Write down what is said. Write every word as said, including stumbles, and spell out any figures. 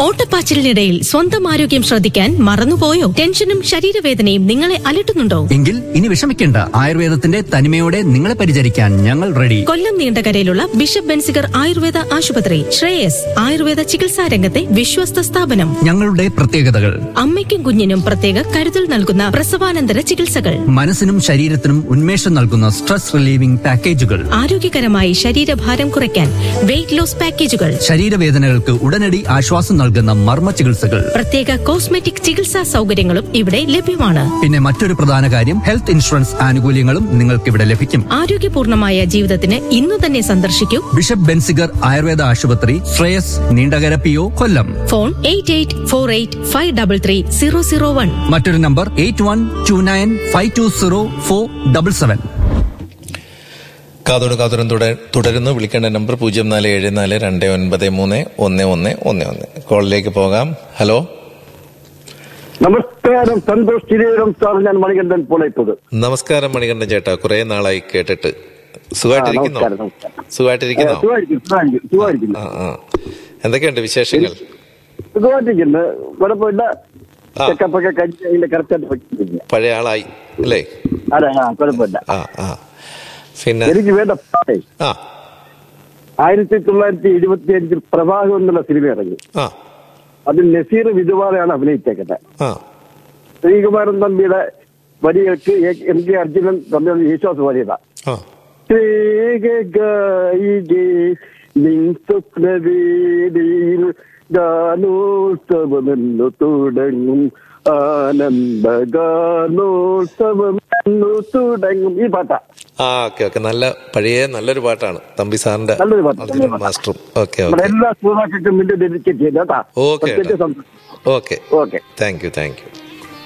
ഓട്ടപ്പാച്ചിലിനിടയിൽ സ്വന്തം ആരോഗ്യം ശ്രദ്ധിക്കാൻ മറന്നുപോയോ? ടെൻഷനും ശരീരവേദനയും നിങ്ങളെ അലട്ടുന്നുണ്ടോ? എങ്കിൽ ഇനി വിഷമിക്കേണ്ട. ആയുർവേദത്തിന്റെ തനിമയോടെ നിങ്ങളെ പരിചരിക്കാൻ ഞങ്ങൾ റെഡി. കൊല്ലം നീണ്ടകരയിലുള്ള ബിഷപ്പ് ബെൻസിഗർ ആയുർവേദ ആശുപത്രി ശ്രേയസ് ആയുർവേദ ചികിത്സാ രംഗത്തെ വിശ്വസ്ത സ്ഥാപനം. ഞങ്ങളുടെ പ്രത്യേകതകൾ: അമ്മയ്ക്കും കുഞ്ഞിനും പ്രത്യേക കരുതൽ നൽകുന്ന പ്രസവാനന്തര ചികിത്സകൾ, മനസ്സിനും ശരീരത്തിനും ഉന്മേഷം നൽകുന്ന സ്ട്രെസ് റിലീവിംഗ് പാക്കേജുകൾ, ആരോഗ്യകരമായി ശരീരഭാരം കുറയ്ക്കാൻ വെയിറ്റ് ലോസ് പാക്കേജുകൾ, ശരീരവേദനകൾക്ക് ഉടനടി ആശ്വാസം നൽകുന്ന മർമ്മ ചികിത്സകൾ, പ്രത്യേക കോസ്മെറ്റിക് ചികിത്സാ സൗകര്യങ്ങളും ഇവിടെ ലഭ്യമാണ്. പിന്നെ മറ്റൊരു പ്രധാന കാര്യം, ഹെൽത്ത് ഇൻഷുറൻസ് ആനുകൂല്യങ്ങളും നിങ്ങൾക്ക് ഇവിടെ ലഭിക്കും. ആരോഗ്യപൂർണമായ ജീവിതത്തിന് ഇന്നു തന്നെ സന്ദർശിക്കൂ ബിഷപ്പ് ബെൻസിഗർ ആയുർവേദ ആശുപത്രി, ശ്രേയസ്, നീണ്ടകര പി ഒ, കൊല്ലം. Phone eight eight four eight five double three zero zero one. മറ്റൊരു number eight one two nine five to zero four double seven. കാതോട് കാതോരം തുടരുന്നു. വിളിക്കേണ്ട നമ്പർ പൂജ്യം നാല് ഏഴ് നാല് രണ്ട് ഒൻപത് മൂന്ന് ഒന്ന് ഒന്ന് ഒന്ന് ഒന്ന്. കോളിലേക്ക് പോകാം. ഹലോ, നമസ്കാരം. സന്തോഷ് തിരുവനന്തപുരം സാർ, ഞാൻ മണികണ്ഠൻ പോളയത്തത്. നമസ്കാരം മണികണ്ഠൻ ചേട്ടാ, കുറെ നാളായി കേട്ടിട്ട്. സുഖമായിട്ടിരിക്കുന്നോ? സുഖമായിട്ടിരിക്കുന്നോ? ആ ആ എന്തൊക്കെയുണ്ട് വിശേഷങ്ങൾ? സുഖമായിട്ടിരിക്കുന്നു, കുഴപ്പമില്ല. ചെക്കപ്പൊക്കെ കഴിഞ്ഞ് അതിന്റെ കറക്റ്റായിട്ട് പഴയ ആളായി അല്ലേ? അതെ, ആ കുഴപ്പമില്ല. ആ ആ പിന്നെ എനിക്ക് വേണ്ട പാട്ടേ ആ ആയിരത്തി തൊള്ളായിരത്തി എഴുപത്തി അഞ്ചിൽ പ്രവാഹം എന്നുള്ള സിനിമ ഇറങ്ങി. ആ അതിൽ നസീർ വിധുവാറയാണ് അഭിനയിച്ചേക്കട്ടെ. ആ ശ്രീകുമാരൻ തമ്പിയുടെ വരികൾക്ക് എം കെ അർജുനൻ തമ്മിലുള്ള യേശുദാസ് പാടിയതാ. സ്വപ്നവേദിയിൽ ഗാനോത്സവമെന്നു തുടങ്ങും, ആനന്ദഗാനോത്സവമെന്നു തുടങ്ങും. ഈ പാട്ടാ. ആ ഓക്കെ ഓക്കെ നല്ല പഴയ നല്ലൊരു പാട്ടാണ്. തമ്പി സാറിന്റെ നല്ലൊരു പാട്ട്, മാസ്റ്ററും. ഓക്കെ എല്ലാ ശ്രോതാക്കൾക്കും വേണ്ടി dedicate ചെയ്തേട്ടാ. Okay okay okay thank you thank you.